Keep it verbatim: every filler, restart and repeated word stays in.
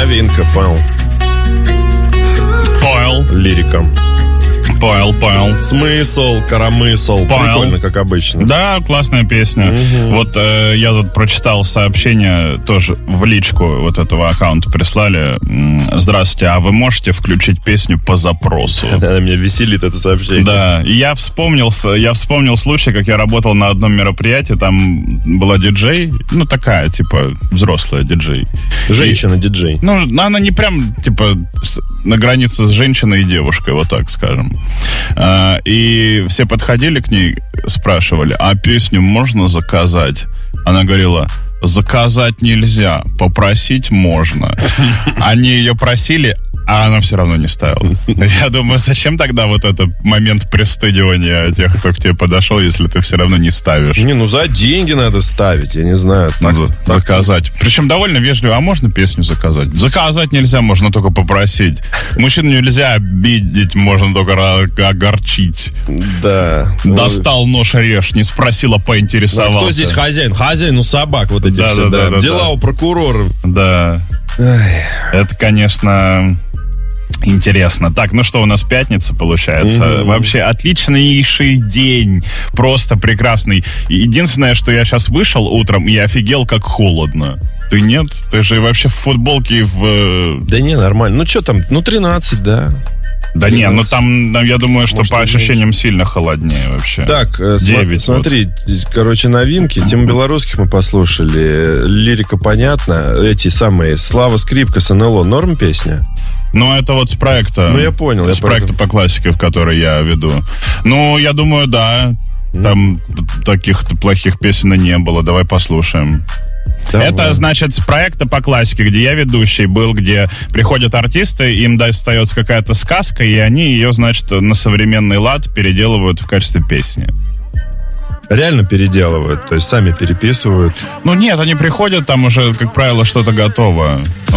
Новинка, понял. Понял. Лирика. Понял, понял. Смысл, коромысл. Понял. Прикольно, как обычно. Да, классная песня. Угу. Вот э, я тут прочитал сообщение, тоже в личку вот этого аккаунта прислали. Здравствуйте, а вы можете включить песню по запросу? Она меня веселит, это сообщение. Да, и я вспомнил, я вспомнил случай, как я работал на одном мероприятии, там была диджей, ну такая, типа, взрослая диджей. Женщина-диджей. Ну, она не прям, типа, на границе с женщиной и девушкой, вот так скажем. И все подходили к ней, спрашивали, а песню можно заказать? Она говорила, заказать нельзя, попросить можно. Они ее просили, а она все равно не ставила. Я думаю, зачем тогда вот этот момент пристыдивания тех, кто к тебе подошел, если ты все равно не ставишь? Не, ну за деньги надо ставить, я не знаю. Так, За, так, заказать. Причем довольно вежливо. А можно песню заказать? Заказать нельзя, можно только попросить. Мужчину нельзя обидеть, можно только огорчить. Да. Достал нож, режь, не спросила, поинтересовался. Кто здесь хозяин? Хозяин у собак вот эти да, все, да, да. да, да, Дела да. у прокурора. Да. Ай. Это, конечно... Интересно. Так, ну что, у нас пятница получается. Mm-hmm. Вообще отличнейший день. Просто прекрасный. Единственное, что я сейчас вышел утром и офигел, как холодно. Ты нет? Ты же вообще в футболке и в... Да не, нормально. Ну что там, ну тринадцать, да. Да не, ну там, я думаю, что может, по ощущениям сильно холоднее вообще. Так, э, девять, смотри, вот. Короче, новинки. Тему белорусских мы послушали. Лирика понятна. Эти самые Слава Скрипка с эн эл о. Норм песня? Ну, это вот с проекта. Ну, я понял. С я проекта по классике, в который я веду. Ну, я думаю, да. Там mm. таких плохих песен и не было. Давай послушаем. Давай. Это, значит, с проекта по классике, где я ведущий был, где приходят артисты, им достается какая-то сказка, и они ее, значит, на современный лад переделывают в качестве песни. Реально переделывают, то есть сами переписывают. Ну нет, они приходят, там уже, как правило, что-то готово.